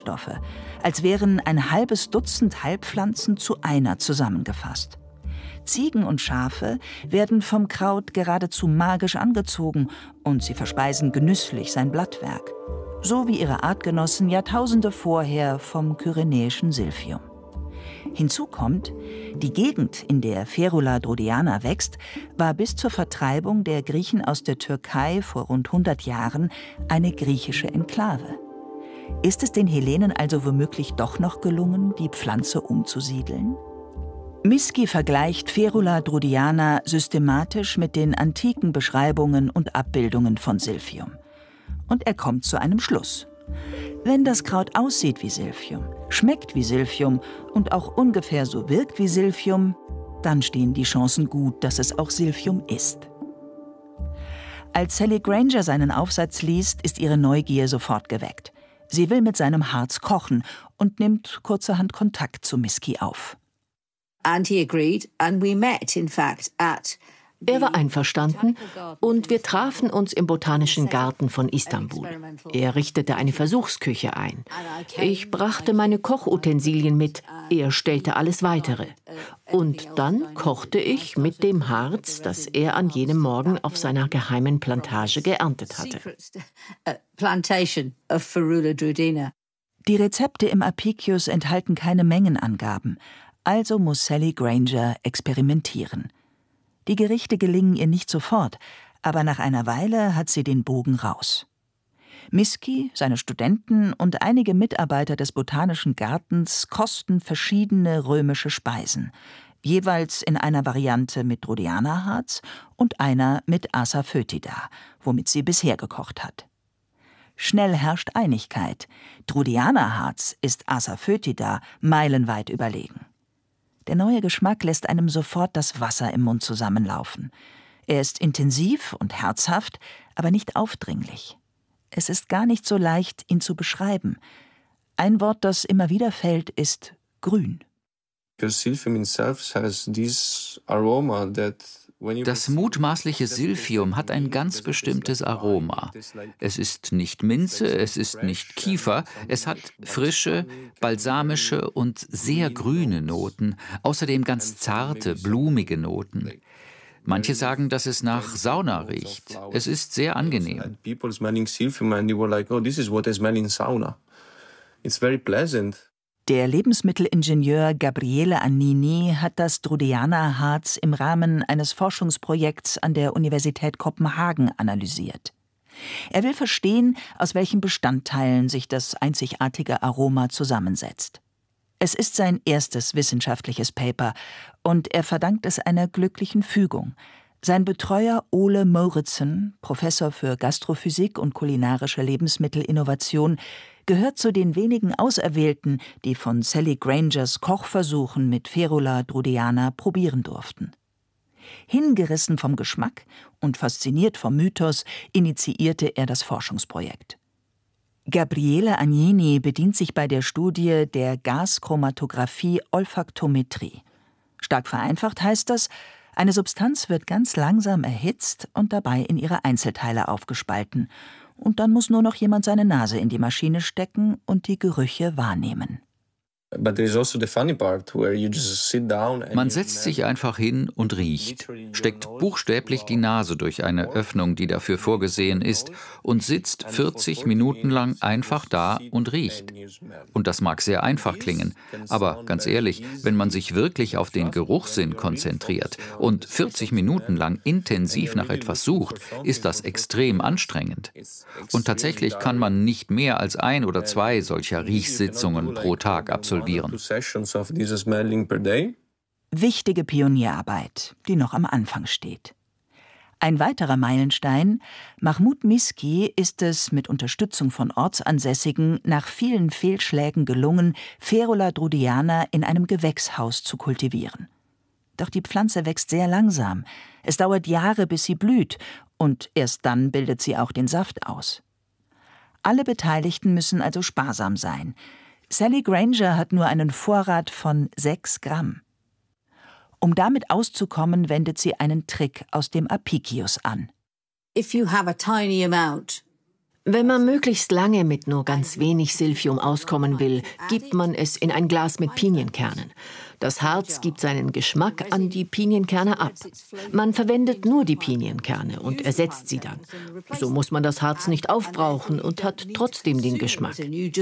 Stoffe, als wären ein halbes Dutzend Heilpflanzen zu einer zusammengefasst. Ziegen und Schafe werden vom Kraut geradezu magisch angezogen und sie verspeisen genüsslich sein Blattwerk, so wie ihre Artgenossen Jahrtausende vorher vom kyrenäischen Silphium. Hinzu kommt, die Gegend, in der Ferula drudiana wächst, war bis zur Vertreibung der Griechen aus der Türkei vor rund 100 Jahren eine griechische Enklave. Ist es den Hellenen also womöglich doch noch gelungen, die Pflanze umzusiedeln? Miski vergleicht Ferula drudiana systematisch mit den antiken Beschreibungen und Abbildungen von Silphium. Und er kommt zu einem Schluss. Wenn das Kraut aussieht wie Silphium, schmeckt wie Silphium und auch ungefähr so wirkt wie Silphium, dann stehen die Chancen gut, dass es auch Silphium ist. Als Sally Granger seinen Aufsatz liest, ist ihre Neugier sofort geweckt. Sie will mit seinem Harz kochen und nimmt kurzerhand Kontakt zu Miski auf. Er war einverstanden und wir trafen uns im Botanischen Garten von Istanbul. Er richtete eine Versuchsküche ein. Ich brachte meine Kochutensilien mit, er stellte alles Weitere. Und dann kochte ich mit dem Harz, das er an jenem Morgen auf seiner geheimen Plantage geerntet hatte. Die Rezepte im Apicius enthalten keine Mengenangaben, also muss Sally Granger experimentieren. Die Gerichte gelingen ihr nicht sofort, aber nach einer Weile hat sie den Bogen raus. Miski, seine Studenten und einige Mitarbeiter des Botanischen Gartens kosten verschiedene römische Speisen, jeweils in einer Variante mit Drudiana-Harz und einer mit Asafoetida, womit sie bisher gekocht hat. Schnell herrscht Einigkeit. Drudiana-Harz ist Asafoetida meilenweit überlegen. Der neue Geschmack lässt einem sofort das Wasser im Mund zusammenlaufen. Er ist intensiv und herzhaft, aber nicht aufdringlich. Es ist gar nicht so leicht, ihn zu beschreiben. Ein Wort, das immer wieder fällt, ist grün. Das mutmaßliche Silphium hat ein ganz bestimmtes Aroma. Es ist nicht Minze, es ist nicht Kiefer, es hat frische, balsamische und sehr grüne Noten, außerdem ganz zarte, blumige Noten. Manche sagen, dass es nach Sauna riecht. Es ist sehr angenehm. Der Lebensmittelingenieur Gabriele Annini hat das Drudiana-Harz im Rahmen eines Forschungsprojekts an der Universität Kopenhagen analysiert. Er will verstehen, aus welchen Bestandteilen sich das einzigartige Aroma zusammensetzt. Es ist sein erstes wissenschaftliches Paper und er verdankt es einer glücklichen Fügung. Sein Betreuer Ole Mouritsen, Professor für Gastrophysik und kulinarische Lebensmittelinnovation, gehört zu den wenigen Auserwählten, die von Sally Grangers Kochversuchen mit Ferula drudiana probieren durften. Hingerissen vom Geschmack und fasziniert vom Mythos initiierte er das Forschungsprojekt. Gabriele Agnini bedient sich bei der Studie der Gaschromatographie-Olfaktometrie. Stark vereinfacht heißt das, eine Substanz wird ganz langsam erhitzt und dabei in ihre Einzelteile aufgespalten. Und dann muss nur noch jemand seine Nase in die Maschine stecken und die Gerüche wahrnehmen. Man setzt sich einfach hin und riecht, steckt buchstäblich die Nase durch eine Öffnung, die dafür vorgesehen ist, und sitzt 40 Minuten lang einfach da und riecht. Und das mag sehr einfach klingen, aber ganz ehrlich, wenn man sich wirklich auf den Geruchssinn konzentriert und 40 Minuten lang intensiv nach etwas sucht, ist das extrem anstrengend. Und tatsächlich kann man nicht mehr als 1 oder 2 solcher Riechsitzungen pro Tag absolvieren. Wichtige Pionierarbeit, die noch am Anfang steht. Ein weiterer Meilenstein: Mahmoud Miski ist es mit Unterstützung von Ortsansässigen nach vielen Fehlschlägen gelungen, Ferula drudiana in einem Gewächshaus zu kultivieren. Doch die Pflanze wächst sehr langsam. Es dauert Jahre, bis sie blüht, und erst dann bildet sie auch den Saft aus. Alle Beteiligten müssen also sparsam sein. Sally Granger hat nur einen Vorrat von 6 Gramm. Um damit auszukommen, wendet sie einen Trick aus dem Apicius an. Wenn man möglichst lange mit nur ganz wenig Silphium auskommen will, gibt man es in ein Glas mit Pinienkernen. Das Harz gibt seinen Geschmack an die Pinienkerne ab. Man verwendet nur die Pinienkerne und ersetzt sie dann. So muss man das Harz nicht aufbrauchen und hat trotzdem den Geschmack.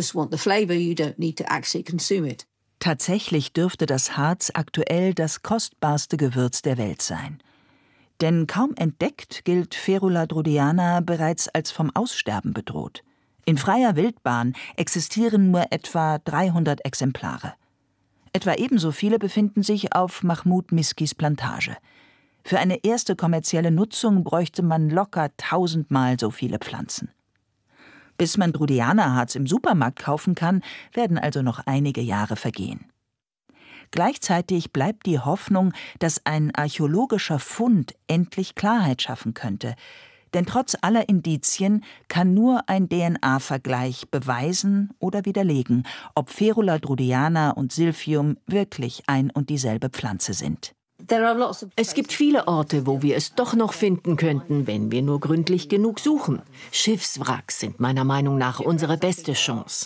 Tatsächlich dürfte das Harz aktuell das kostbarste Gewürz der Welt sein. Denn kaum entdeckt gilt Ferula drudiana bereits als vom Aussterben bedroht. In freier Wildbahn existieren nur etwa 300 Exemplare. Etwa ebenso viele befinden sich auf Mahmoud Miskis Plantage. Für eine erste kommerzielle Nutzung bräuchte man locker 1000-mal so viele Pflanzen. Bis man Drudiana-Harz im Supermarkt kaufen kann, werden also noch einige Jahre vergehen. Gleichzeitig bleibt die Hoffnung, dass ein archäologischer Fund endlich Klarheit schaffen könnte. Denn trotz aller Indizien kann nur ein DNA-Vergleich beweisen oder widerlegen, ob Ferula drudiana und Silphium wirklich ein und dieselbe Pflanze sind. Es gibt viele Orte, wo wir es doch noch finden könnten, wenn wir nur gründlich genug suchen. Schiffswracks sind meiner Meinung nach unsere beste Chance.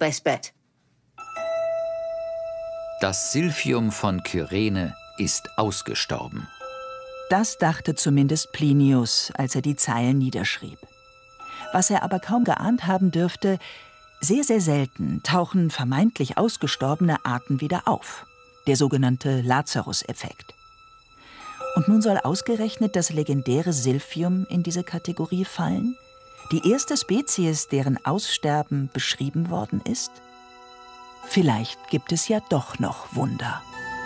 Das Silphium von Kyrene ist ausgestorben. Das dachte zumindest Plinius, als er die Zeilen niederschrieb. Was er aber kaum geahnt haben dürfte: sehr, sehr selten tauchen vermeintlich ausgestorbene Arten wieder auf. Der sogenannte Lazarus-Effekt. Und nun soll ausgerechnet das legendäre Silphium in diese Kategorie fallen? Die erste Spezies, deren Aussterben beschrieben worden ist? Vielleicht gibt es ja doch noch Wunder.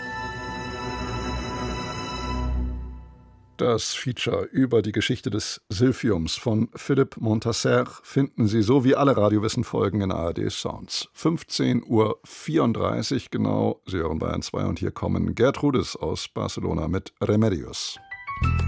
Das Feature über die Geschichte des Silphiums von Philippe Montasser finden Sie so wie alle Radiowissen-Folgen in ARD Sounds. 15:34 Uhr genau. Sie hören Bayern 2 und hier kommen Gertrudis aus Barcelona mit Remedios.